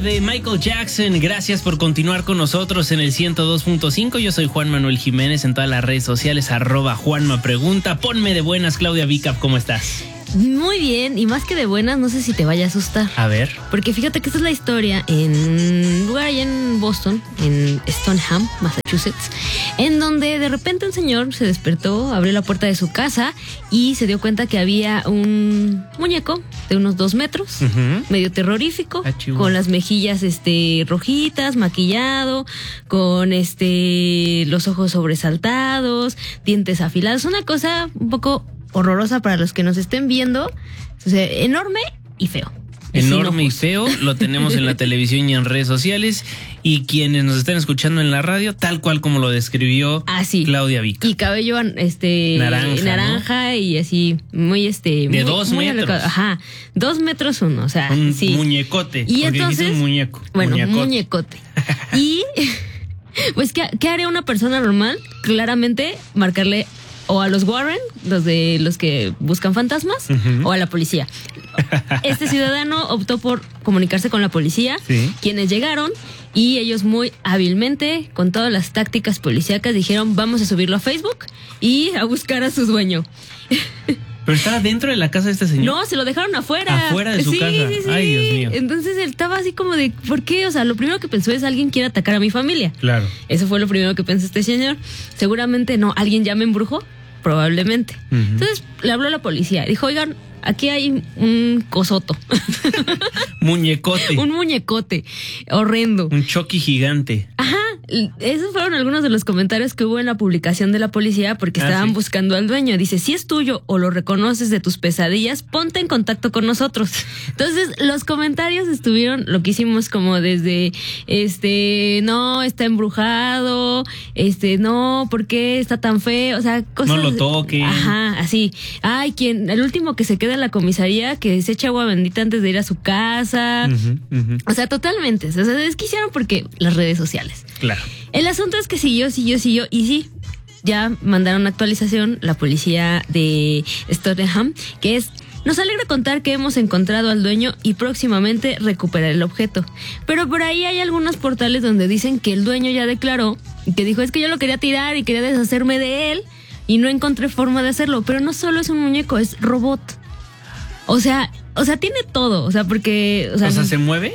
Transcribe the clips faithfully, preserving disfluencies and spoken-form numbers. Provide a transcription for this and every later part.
de Michael Jackson. Gracias por continuar con nosotros en el ciento dos punto cinco. Yo soy Juan Manuel Jiménez, en todas las redes sociales, arroba Juanma Pregunta. Ponme de buenas, Claudia Vicap, ¿cómo estás? Muy bien, y más que de buenas, no sé si te vaya a asustar. A ver. Porque fíjate que esta es la historia en un lugar allá en Boston, en Stoneham, Massachusetts, en donde de repente un señor se despertó, abrió la puerta de su casa y se dio cuenta que había un muñeco de unos dos metros, uh-huh. medio terrorífico, ah, con las mejillas este rojitas, maquillado, con este los ojos sobresaltados, dientes afilados, una cosa un poco horrorosa para los que nos estén viendo. O sea, enorme y feo. Enorme y feo, lo tenemos en la televisión y en redes sociales. Y quienes nos estén escuchando en la radio, tal cual como lo describió así, Claudia Vica. Y cabello este naranja, naranja ¿no? Y así, muy este de muy, dos muy metros. Alocado. Ajá, dos metros uno, o sea, un sí. muñecote. Y entonces, un muñeco. Bueno, muñecote. muñecote. Y pues, ¿qué, ¿qué haría una persona normal? Claramente, marcarle o a los Warren, los de los que buscan fantasmas, uh-huh. o a la policía. Este ciudadano optó por comunicarse con la policía, sí. quienes llegaron, y ellos muy hábilmente, con todas las tácticas policíacas, dijeron, vamos a subirlo a Facebook y a buscar a su dueño. ¿Pero estaba dentro de la casa de este señor? No, se lo dejaron afuera. ¿Afuera de su sí, casa? Sí, sí. Ay, Dios mío. Entonces él estaba así como de, ¿por qué? O sea, lo primero que pensó es, alguien quiere atacar a mi familia. Claro. Eso fue lo primero que pensó este señor. Seguramente no, alguien ya me embrujó. Probablemente. Uh-huh. Entonces le habló a la policía. Dijo, oigan, aquí hay un cosoto. Muñecote. Un muñecote. Horrendo. Un Chucky gigante. Ajá. Esos fueron algunos de los comentarios que hubo en la publicación de la policía porque ah, estaban ¿sí? buscando al dueño. Dice, si es tuyo o lo reconoces de tus pesadillas, ponte en contacto con nosotros. Entonces, los comentarios estuvieron loquísimos, como desde, este, no, está embrujado, este, no, ¿por qué está tan feo? O sea, cosas. No lo toquen. Ajá, así. Ay, quien, el último que se queda en la comisaría, que se echa agua bendita antes de ir a su casa. Uh-huh, uh-huh. O sea, totalmente. O sea, es que hicieron porque las redes sociales. Claro. El asunto es que siguió, siguió, siguió, y sí, ya mandaron una actualización la policía de Stoneham, que es, nos alegra contar que hemos encontrado al dueño y próximamente recuperar el objeto. Pero por ahí hay algunos portales donde dicen que el dueño ya declaró, que dijo, es que yo lo quería tirar y quería deshacerme de él y no encontré forma de hacerlo. Pero no solo es un muñeco, es robot. O sea, o sea, tiene todo, o sea, porque... O sea, o sea ¿se mueve?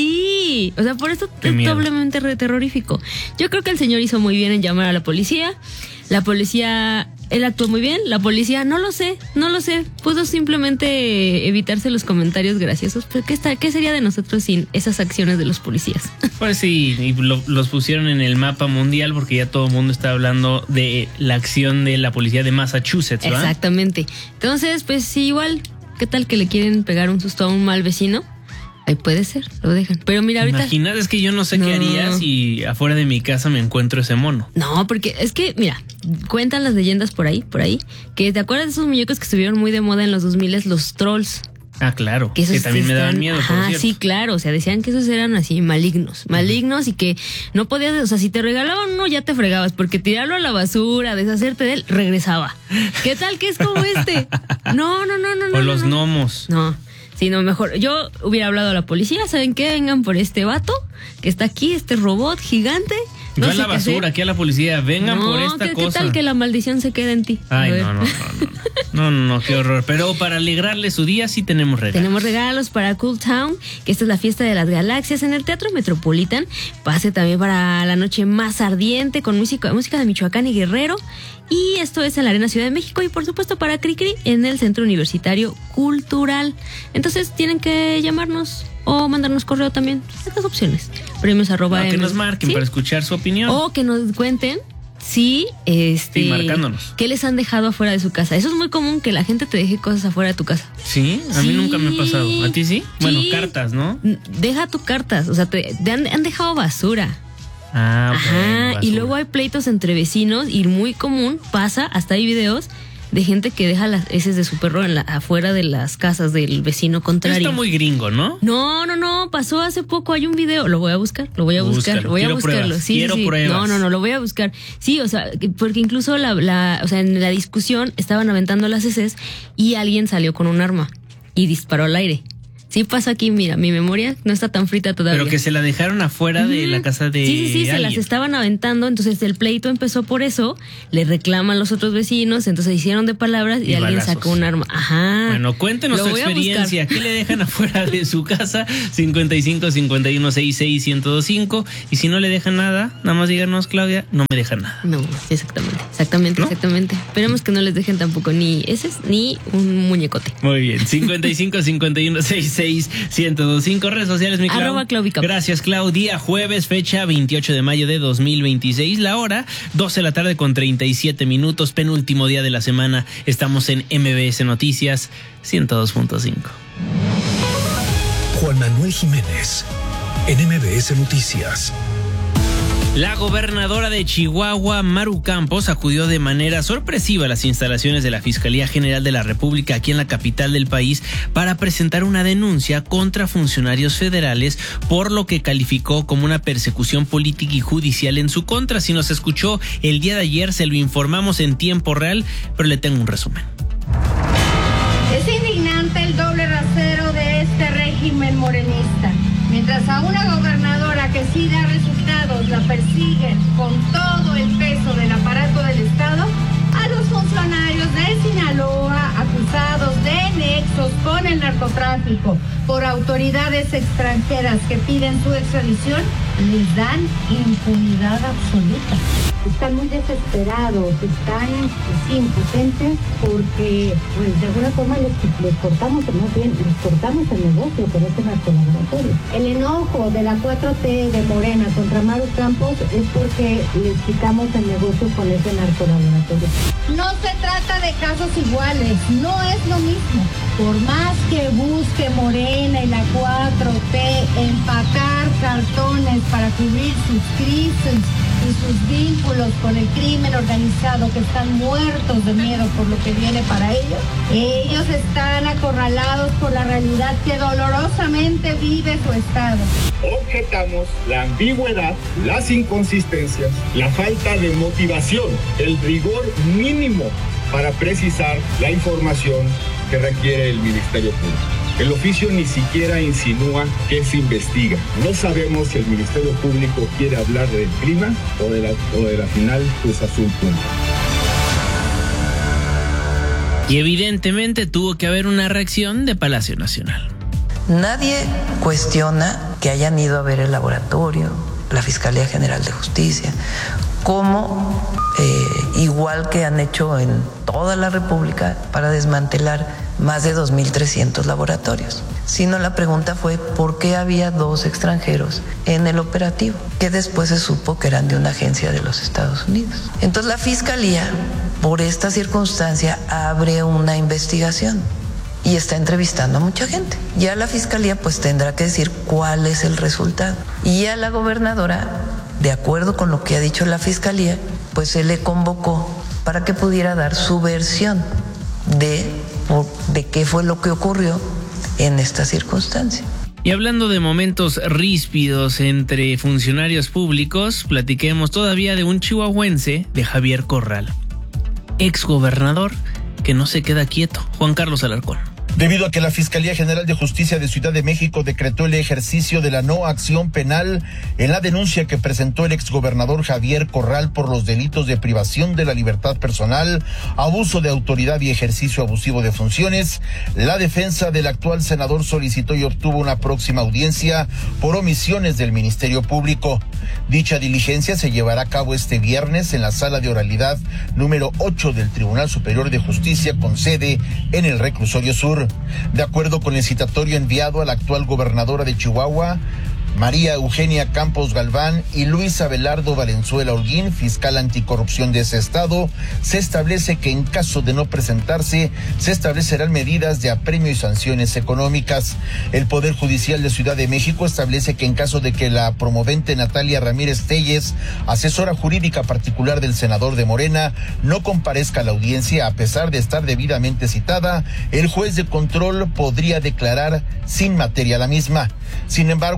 Sí, o sea, por eso Qué es miedo. doblemente terrorífico. Yo creo que el señor hizo muy bien en llamar a la policía. La policía, él actuó muy bien. La policía, no lo sé, no lo sé. Pudo simplemente evitarse los comentarios graciosos. Pero ¿qué, está, qué sería de nosotros sin esas acciones de los policías? Pues sí, y lo, los pusieron en el mapa mundial porque ya todo el mundo está hablando de la acción de la policía de Massachusetts, ¿verdad? Exactamente. Entonces, pues sí, igual... ¿Qué tal que le quieren pegar un susto a un mal vecino? Ahí puede ser, lo dejan. Pero mira, ahorita... Imagínate, es que yo no sé no. qué haría si afuera de mi casa me encuentro ese mono. No, porque es que, mira, cuentan las leyendas por ahí, por ahí, que te acuerdas de esos muñecos que estuvieron muy de moda en los dos mil, los trolls. Ah, claro, que, que también me daban miedo, ajá, por cierto. Sí, claro, o sea, decían que esos eran así malignos, malignos uh-huh. y que no podías, o sea, si te regalaban uno ya te fregabas, porque tirarlo a la basura, deshacerte de él, regresaba. ¿Qué tal que es como este? No, no, no, no, no. O los no. gnomos. No, sí, no, mejor, yo hubiera hablado a la policía, ¿saben qué? Vengan por este vato que está aquí, este robot gigante. No, no a la basura, aquí a la policía, vengan no, por esta ¿qué, cosa. ¿Qué tal que la maldición se quede en ti? Ay, no, no, no, no, no, no, no, qué horror. Pero para alegrarle su día sí tenemos regalos. Tenemos regalos para Cool Town, que esta es la fiesta de las galaxias en el Teatro Metropolitan. Pase también para la noche más ardiente con música, música de Michoacán y Guerrero. Y esto es en la Arena Ciudad de México y por supuesto para Cricri en el Centro Universitario Cultural. Entonces tienen que llamarnos o mandarnos correo también. Estas opciones. Premios arroba. No, que nos marquen ¿sí? para escuchar su opinión. O que nos cuenten sí, este. Sí, marcándonos. ¿Qué les han dejado afuera de su casa? Eso es muy común que la gente te deje cosas afuera de tu casa. Sí, a sí. mí nunca me ha pasado. ¿A ti sí? sí. Bueno, cartas, ¿no? Deja tus cartas, o sea, te, te han, han dejado basura. Ah, Ajá, bueno, y luego hay pleitos entre vecinos y muy común pasa, hasta hay videos de gente que deja las heces de su perro en la, afuera de las casas del vecino contrario. Está muy gringo, ¿no? No, no, no, pasó hace poco, hay un video, lo voy a buscar, lo voy a buscar, Búscalo, voy a quiero buscarlo. Pruebas, sí, quiero sí, pruebas. No, no, no, lo voy a buscar. Sí, o sea, porque incluso la, la, o sea, en la discusión estaban aventando las heces y alguien salió con un arma y disparó al aire. Sí pasó aquí, mira, mi memoria no está tan frita todavía. Pero que se la dejaron afuera de la casa de Sí, sí, sí, se alguien. las estaban aventando, entonces el pleito empezó por eso, le reclaman los otros vecinos, entonces hicieron de palabras y, Y alguien balazos. sacó un arma. Ajá. Bueno, cuéntenos Lo su voy a experiencia. ¿Qué le dejan afuera de su casa? cincuenta y cinco, cincuenta y uno, sesenta y seis, ciento veinticinco. Y si no le dejan nada, nada más díganos, Claudia, no me dejan nada. No, exactamente, exactamente, ¿No? exactamente. Esperemos que no les dejen tampoco ni heces ni un muñecote. Muy bien, cincuenta y cinco, cincuenta y uno, sesenta y seis, ciento veinticinco, redes sociales, mi Clau. Arroba Claubicap. Gracias, Clau. Día jueves, fecha veintiocho de mayo de dos mil veintiséis, la hora doce de la tarde con treinta y siete minutos, penúltimo día de la semana. Estamos en M B S Noticias ciento dos punto cinco. Juan Manuel Jiménez, en M B S Noticias. La gobernadora de Chihuahua, Maru Campos, acudió de manera sorpresiva a las instalaciones de la Fiscalía General de la República aquí en la capital del país para presentar una denuncia contra funcionarios federales por lo que calificó como una persecución política y judicial en su contra. Si nos escuchó el día de ayer, se lo informamos en tiempo real, pero le tengo un resumen. Es indignante el doble rasero de este régimen morenista. Mientras a una gobernadora que sí da resultados la persiguen con todo el peso del aparato del Estado, a los funcionarios de Sinaloa acusados de nexos con el narcotráfico por autoridades extranjeras que piden su extradición, les dan impunidad absoluta. Están muy desesperados, están sí, impotentes porque pues, de alguna forma les, les cortamos, más bien, les cortamos el negocio con este narcolaboratorio. El enojo de la cuatro T de Morena contra Maru Campos es porque les quitamos el negocio con ese narcolaboratorio. No se trata de casos iguales, no es lo mismo. Por más que busque Morena y la cuatro T empacar cartones para cubrir sus crisis y sus vínculos con el crimen organizado, que están muertos de miedo por lo que viene para ellos, ellos están acorralados por la realidad que dolorosamente vive su estado. Objetamos la ambigüedad, las inconsistencias, la falta de motivación, el rigor mínimo para precisar la información que requiere el Ministerio Público. El oficio ni siquiera insinúa que se investiga. No sabemos si el Ministerio Público quiere hablar del clima o de la, o de la final Cruz Azul Pumas. Y evidentemente tuvo que haber una reacción de Palacio Nacional. Nadie cuestiona que hayan ido a ver el laboratorio, la Fiscalía General de Justicia, como eh, igual que han hecho en toda la República para desmantelar más de dos mil trescientos laboratorios. Sino la pregunta fue por qué había dos extranjeros en el operativo, que después se supo que eran de una agencia de los Estados Unidos. Entonces la Fiscalía, por esta circunstancia, abre una investigación y está entrevistando a mucha gente. Ya la Fiscalía pues tendrá que decir cuál es el resultado. Y a la gobernadora, de acuerdo con lo que ha dicho la Fiscalía, pues se le convocó para que pudiera dar su versión de, de qué fue lo que ocurrió en esta circunstancia. Y hablando de momentos ríspidos entre funcionarios públicos, platiquemos todavía de un chihuahuense, de Javier Corral, exgobernador que no se queda quieto. Juan Carlos Alarcón. Debido a que la Fiscalía General de Justicia de Ciudad de México decretó el ejercicio de la no acción penal en la denuncia que presentó el exgobernador Javier Corral por los delitos de privación de la libertad personal, abuso de autoridad y ejercicio abusivo de funciones, la defensa del actual senador solicitó y obtuvo una próxima audiencia por omisiones del Ministerio Público. Dicha diligencia se llevará a cabo este viernes en la sala de oralidad número ocho del Tribunal Superior de Justicia con sede en el Reclusorio Sur. De acuerdo con el citatorio enviado a la actual gobernadora de Chihuahua, María Eugenia Campos Galván, y Luis Abelardo Valenzuela Holguín, fiscal anticorrupción de ese estado, se establece que en caso de no presentarse, se establecerán medidas de apremio y sanciones económicas. El Poder Judicial de Ciudad de México establece que en caso de que la promovente Natalia Ramírez Telles, asesora jurídica particular del senador de Morena, no comparezca a la audiencia a pesar de estar debidamente citada, el juez de control podría declarar sin materia la misma. Sin embargo, autoridades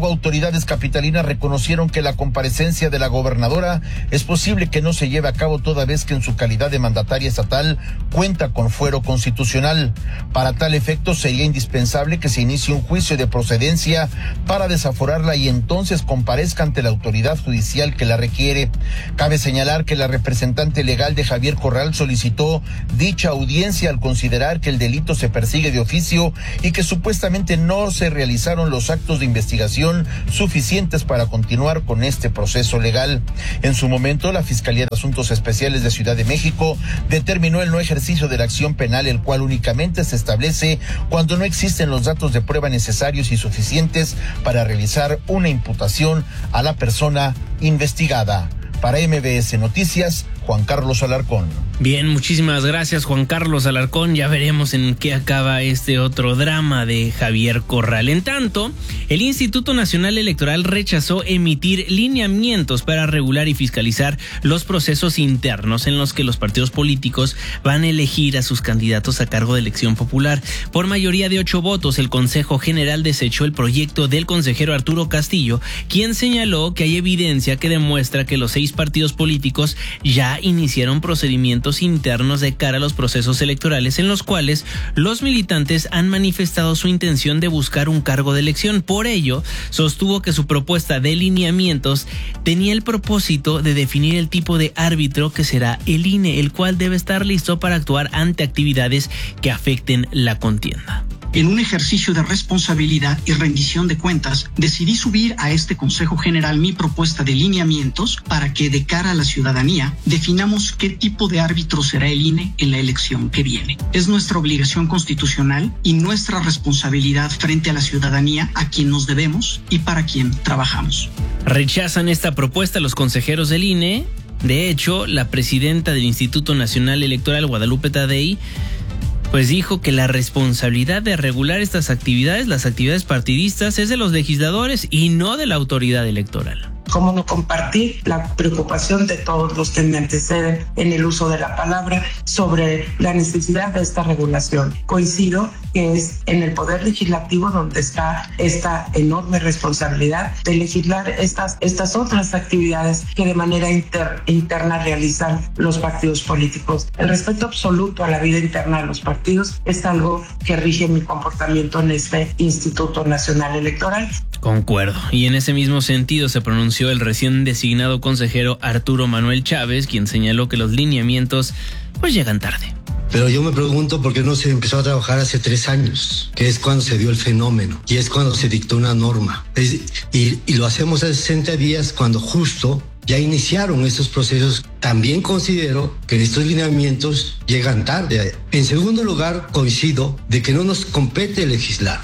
autoridades capitalinas reconocieron que la comparecencia de la gobernadora es posible que no se lleve a cabo toda vez que en su calidad de mandataria estatal cuenta con fuero constitucional. Para tal efecto sería indispensable que se inicie un juicio de procedencia para desaforarla y entonces comparezca ante la autoridad judicial que la requiere. Cabe señalar que la representante legal de Javier Corral solicitó dicha audiencia al considerar que el delito se persigue de oficio y que supuestamente no se realizaron los actos de investigación suficientes para continuar con este proceso legal. En su momento, la Fiscalía de Asuntos Especiales de Ciudad de México determinó el no ejercicio de la acción penal, el cual únicamente se establece cuando no existen los datos de prueba necesarios y suficientes para realizar una imputación a la persona investigada. Para M B S Noticias, Juan Carlos Alarcón. Bien, muchísimas gracias, Juan Carlos Alarcón. Ya veremos en qué acaba este otro drama de Javier Corral. En tanto, el Instituto Nacional Electoral rechazó emitir lineamientos para regular y fiscalizar los procesos internos en los que los partidos políticos van a elegir a sus candidatos a cargo de elección popular. Por mayoría de ocho votos, el Consejo General desechó el proyecto del consejero Arturo Castillo, quien señaló que hay evidencia que demuestra que los seis partidos políticos ya iniciaron procedimientos internos de cara a los procesos electorales en los cuales los militantes han manifestado su intención de buscar un cargo de elección. Por ello, sostuvo que su propuesta de lineamientos tenía el propósito de definir el tipo de árbitro que será el I N E, el cual debe estar listo para actuar ante actividades que afecten la contienda. En un ejercicio de responsabilidad y rendición de cuentas, decidí subir a este Consejo General mi propuesta de lineamientos para que de cara a la ciudadanía definamos qué tipo de árbitro será el I N E en la elección que viene. Es nuestra obligación constitucional y nuestra responsabilidad frente a la ciudadanía a quien nos debemos y para quien trabajamos. Rechazan esta propuesta los consejeros del I N E. De hecho, la presidenta del Instituto Nacional Electoral, Guadalupe Tadei, pues dijo que la responsabilidad de regular estas actividades, las actividades partidistas, es de los legisladores y no de la autoridad electoral. Cómo no compartir la preocupación de todos los que me anteceden en el uso de la palabra sobre la necesidad de esta regulación. Coincido que es en el Poder Legislativo donde está esta enorme responsabilidad de legislar estas, estas otras actividades que de manera inter, interna realizan los partidos políticos. El respeto absoluto a la vida interna de los partidos es algo que rige mi comportamiento en este Instituto Nacional Electoral. Concuerdo. Y en ese mismo sentido se pronunció el recién designado consejero Arturo Manuel Chávez, quien señaló que los lineamientos pues llegan tarde. Pero yo me pregunto por qué no se empezó a trabajar hace tres años, que es cuando se dio el fenómeno y es cuando se dictó una norma. Es, y, y lo hacemos hace sesenta días cuando justo ya iniciaron estos procesos. También considero que estos lineamientos llegan tarde. En segundo lugar, coincido de que no nos compete legislar.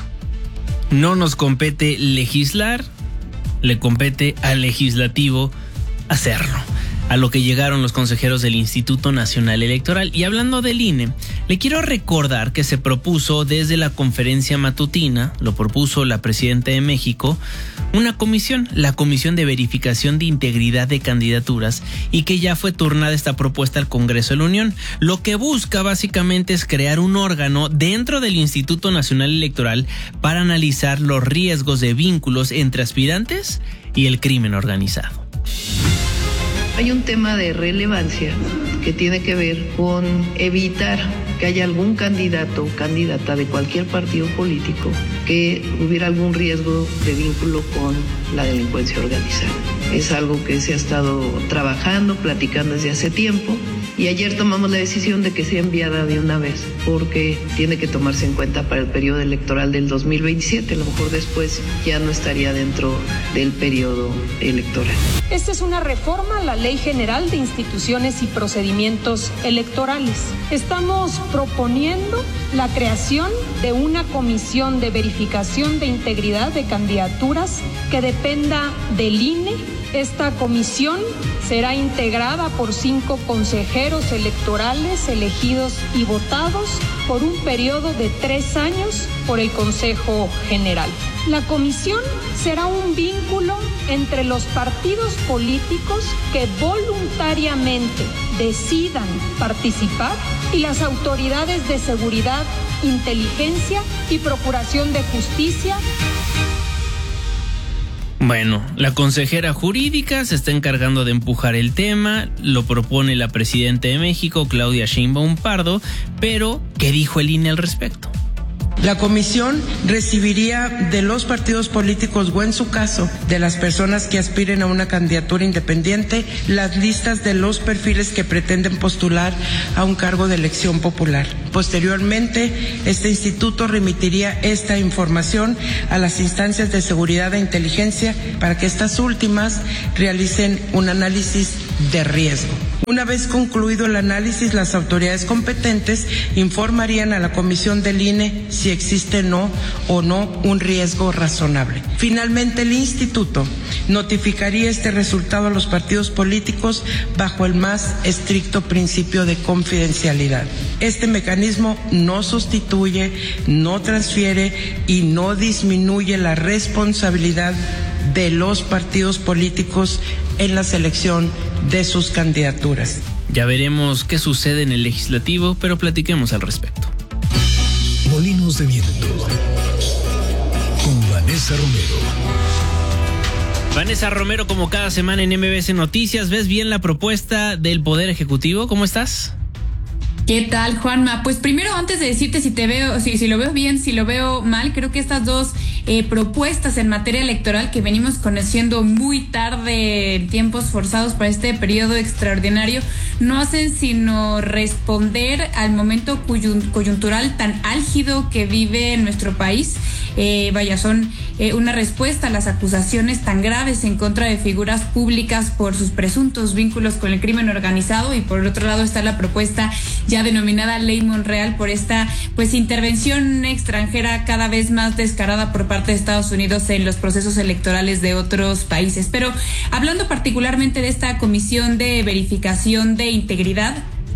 No nos compete legislar, le compete al legislativo hacerlo. A lo que llegaron los consejeros del Instituto Nacional Electoral. Y hablando del I N E, le quiero recordar que se propuso desde la conferencia matutina, lo propuso la presidenta de México, una comisión, la Comisión de Verificación de Integridad de Candidaturas, y que ya fue turnada esta propuesta al Congreso de la Unión. Lo que busca básicamente es crear un órgano dentro del Instituto Nacional Electoral para analizar los riesgos de vínculos entre aspirantes y el crimen organizado. Hay un tema de relevancia que tiene que ver con evitar que haya algún candidato o candidata de cualquier partido político que hubiera algún riesgo de vínculo con la delincuencia organizada. Es algo que se ha estado trabajando, platicando desde hace tiempo, y ayer tomamos la decisión de que sea enviada de una vez, porque tiene que tomarse en cuenta para el periodo electoral del dos mil veintisiete. A lo mejor después ya no estaría dentro del periodo electoral. Esta es una reforma a la Ley General de Instituciones y Procedimientos Electorales. Estamos proponiendo la creación de una comisión de verificación de integridad de candidaturas que dependa del I N E. Esta comisión será integrada por cinco consejeros electorales elegidos y votados por un periodo de tres años por el Consejo General. La comisión será un vínculo entre los partidos políticos que voluntariamente decidan participar y las autoridades de seguridad, inteligencia y procuración de justicia. Bueno, la consejera jurídica se está encargando de empujar el tema, lo propone la presidenta de México, Claudia Sheinbaum Pardo, pero ¿qué dijo el I N E al respecto? La comisión recibiría de los partidos políticos o, en su caso, de las personas que aspiren a una candidatura independiente, las listas de los perfiles que pretenden postular a un cargo de elección popular. Posteriormente, este instituto remitiría esta información a las instancias de seguridad e inteligencia para que estas últimas realicen un análisis de riesgo. Una vez concluido el análisis, las autoridades competentes informarían a la comisión del I N E si existe no o no un riesgo razonable. Finalmente, el instituto notificaría este resultado a los partidos políticos bajo el más estricto principio de confidencialidad. Este mecanismo no sustituye, no transfiere y no disminuye la responsabilidad de los partidos políticos en la selección de sus candidaturas. Ya veremos qué sucede en el legislativo, pero platiquemos al respecto. Molinos de Viento con Vanessa Romero. Vanessa Romero, como cada semana en M B S Noticias, ¿ves bien la propuesta del Poder Ejecutivo? ¿Cómo estás? ¿Qué tal, Juanma? Pues primero, antes de decirte si te veo, si, si lo veo bien, si lo veo mal, creo que estas dos eh, propuestas en materia electoral que venimos conociendo muy tarde, en tiempos forzados para este periodo extraordinario, no hacen sino responder al momento coyuntural tan álgido que vive nuestro país. Eh, vaya, son eh, una respuesta a las acusaciones tan graves en contra de figuras públicas por sus presuntos vínculos con el crimen organizado, y por otro lado está la propuesta ya denominada Ley Monreal por esta pues intervención extranjera cada vez más descarada por parte de Estados Unidos en los procesos electorales de otros países. Pero hablando particularmente de esta comisión de verificación de integridad,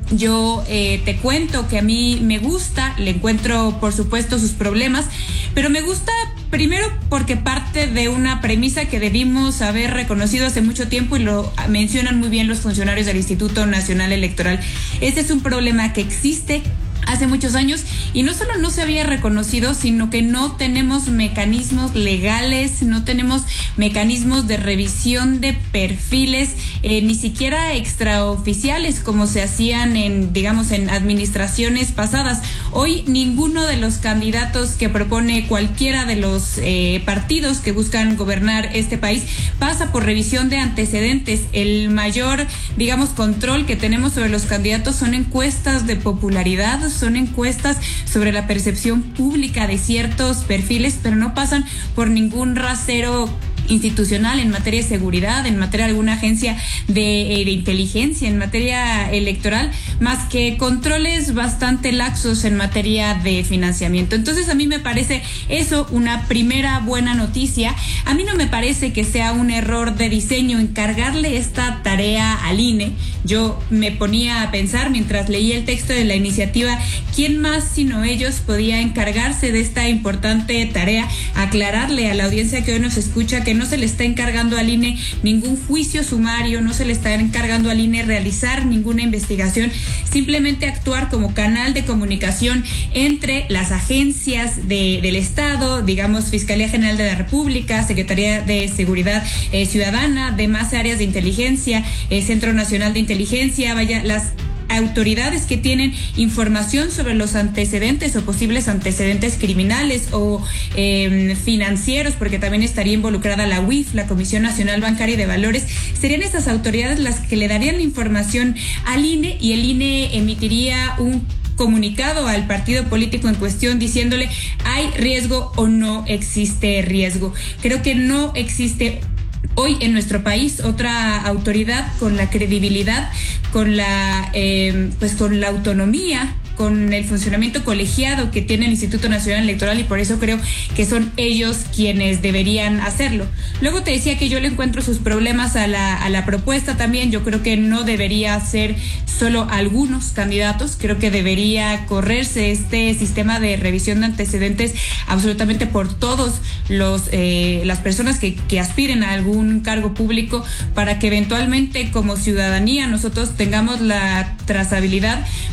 yo eh, te cuento que a mí me gusta, le encuentro por supuesto sus problemas, pero me gusta primero porque parte de una premisa que debimos haber reconocido hace mucho tiempo, y lo mencionan muy bien los funcionarios del Instituto Nacional Electoral. Este es un problema que existe hace muchos años y no solo no se había reconocido, sino que no tenemos mecanismos legales, no tenemos mecanismos de revisión de perfiles, eh, ni siquiera extraoficiales como se hacían en, digamos, en administraciones pasadas. Hoy ninguno de los candidatos que propone cualquiera de los eh, partidos que buscan gobernar este país pasa por revisión de antecedentes. El mayor, digamos, control que tenemos sobre los candidatos son encuestas de popularidad, son encuestas sobre la percepción pública de ciertos perfiles, pero no pasan por ningún rasero institucional en materia de seguridad, en materia de alguna agencia de, eh, de inteligencia, en materia electoral, más que controles bastante laxos en materia de financiamiento. Entonces a mí me parece eso una primera buena noticia. A mí no me parece que sea un error de diseño encargarle esta tarea al I N E. Yo me ponía a pensar mientras leía el texto de la iniciativa, ¿quién más sino ellos podía encargarse de esta importante tarea? Aclararle a la audiencia que hoy nos escucha que no se le está encargando al I N E ningún juicio sumario, no se le está encargando al I N E realizar ninguna investigación, simplemente actuar como canal de comunicación entre las agencias de, del Estado, digamos Fiscalía General de la República, Secretaría de Seguridad eh, Ciudadana, demás áreas de inteligencia, eh, Centro Nacional de Inteligencia, vaya, las autoridades que tienen información sobre los antecedentes o posibles antecedentes criminales o eh, financieros, porque también estaría involucrada la U I F, la Comisión Nacional Bancaria y de Valores. Serían estas autoridades las que le darían la información al I N E, y el I N E emitiría un comunicado al partido político en cuestión diciéndole hay riesgo o no existe riesgo. Creo que no existe hoy en nuestro país otra autoridad con la credibilidad, con la eh, pues con la autonomía, con el funcionamiento colegiado que tiene el Instituto Nacional Electoral, y por eso creo que son ellos quienes deberían hacerlo. Luego te decía que yo le encuentro sus problemas a la, a la propuesta también. Yo creo que no debería ser solo algunos candidatos, creo que debería correrse este sistema de revisión de antecedentes absolutamente por todos los eh, las personas que, que aspiren a algún cargo público, para que eventualmente como ciudadanía nosotros tengamos la trazabilidad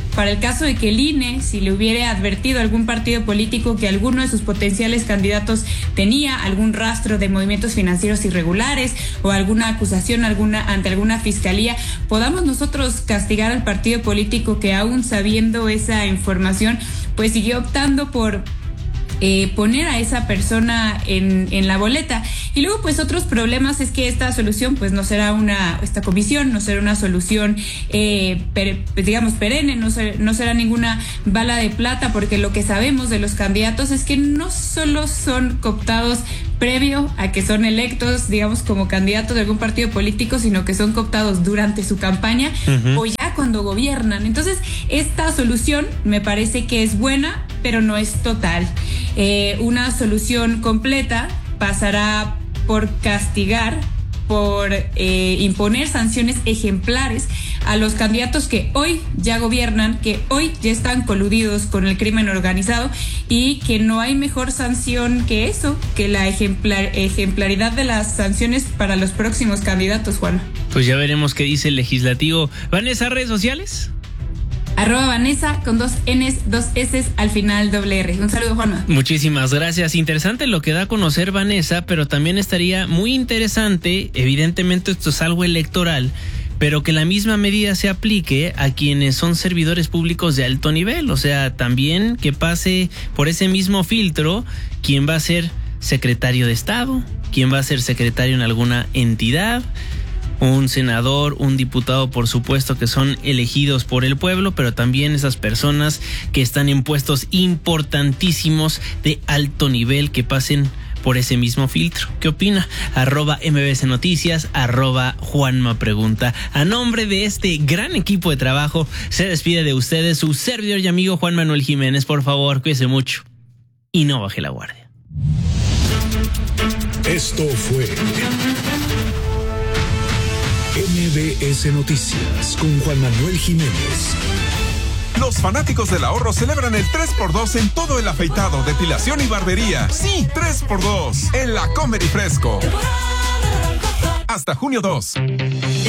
para el caso de que el I N E, si le hubiera advertido a algún partido político que alguno de sus potenciales candidatos tenía algún rastro de movimientos financieros irregulares o alguna acusación alguna ante alguna fiscalía, podamos nosotros castigar al partido político que, aún sabiendo esa información, pues siguió optando por Eh, poner a esa persona en, en la boleta. Y luego, pues, otros problemas es que esta solución, pues, no será una, esta comisión no será una solución, eh, per, digamos, perenne, no, ser, no será ninguna bala de plata, porque lo que sabemos de los candidatos es que no solo son cooptados previo a que son electos, digamos, como candidatos de algún partido político, sino que son cooptados durante su campaña uh-huh. o ya cuando gobiernan. Entonces, esta solución me parece que es buena, pero no es total. Eh, una solución completa pasará por castigar, por eh, imponer sanciones ejemplares a los candidatos que hoy ya gobiernan, que hoy ya están coludidos con el crimen organizado, y que no hay mejor sanción que eso, que la ejemplar, ejemplaridad de las sanciones para los próximos candidatos, Juan. Pues ya veremos qué dice el legislativo. Vanessa, redes sociales. Arroba Vanessa con dos N's, dos S's al final, doble R. Un saludo, Juanma. Muchísimas gracias. Interesante lo que da a conocer Vanessa, pero también estaría muy interesante, evidentemente esto es algo electoral, pero que la misma medida se aplique a quienes son servidores públicos de alto nivel. O sea, también que pase por ese mismo filtro quién va a ser secretario de Estado, quién va a ser secretario en alguna entidad, un senador, un diputado, por supuesto, que son elegidos por el pueblo, pero también esas personas que están en puestos importantísimos de alto nivel, que pasen por ese mismo filtro. ¿Qué opina? Arroba M B S Noticias, arroba Juanma Pregunta. A nombre de este gran equipo de trabajo, se despide de ustedes su servidor y amigo Juan Manuel Jiménez. Por favor, cuídese mucho y no baje la guardia. Esto fue M B S Noticias con Juan Manuel Jiménez. Los fanáticos del ahorro celebran el tres por dos en todo el afeitado, depilación y barbería. Sí, tres por dos en la Comer y Fresco. Hasta junio dos.